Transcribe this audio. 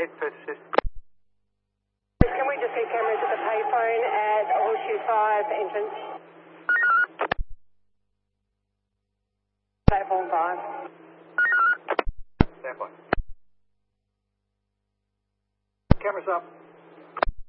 ahead, first assist. Can we just get cameras at the payphone at Horseshoe 5 entrance? Platform 5. Stand by. Cameras up.